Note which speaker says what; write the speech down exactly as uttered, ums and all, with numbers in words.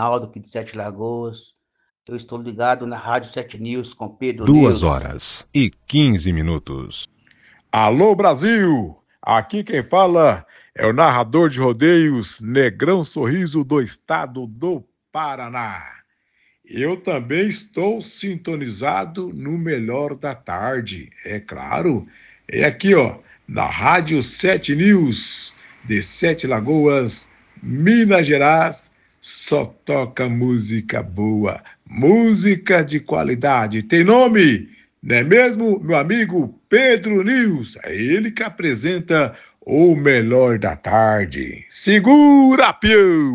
Speaker 1: Ronaldo, aqui de Sete Lagoas. Eu estou ligado na Rádio Sete News com Pedro
Speaker 2: Duas
Speaker 1: News.
Speaker 2: horas e quinze minutos.
Speaker 3: Alô, Brasil! Aqui quem fala é o narrador de rodeios Negrão Sorriso do estado do Paraná. Eu também estou sintonizado no Melhor da Tarde, é claro. É aqui, ó, na Rádio Sete News, de Sete Lagoas, Minas Gerais. Só toca música boa, música de qualidade. Tem nome, não é mesmo, meu amigo Pedro News? É ele que apresenta o Melhor da Tarde. Segura, pião!